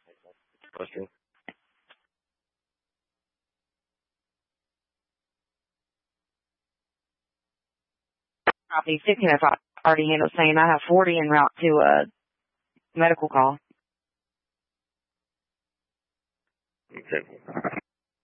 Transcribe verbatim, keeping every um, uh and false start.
Question. Copy. fifteen oh five already handled, saying I have forty en route to a medical call. Okay.